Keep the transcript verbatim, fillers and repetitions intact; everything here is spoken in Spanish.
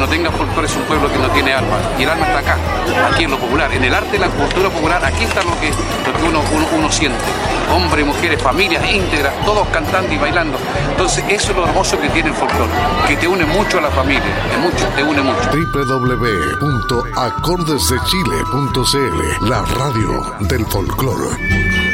tenga folclore es un pueblo que no tiene alma, y el alma está acá, aquí en lo popular, en el arte, la cultura popular, aquí está lo que, lo que uno, uno, uno siente, hombres, mujeres, familias íntegras, todos cantando y bailando. Entonces eso es lo hermoso que tiene el folclore, que te une mucho a la familia, es mucho, te une mucho. doble u doble u doble u punto acordes de chile punto c l, la radio del folclore.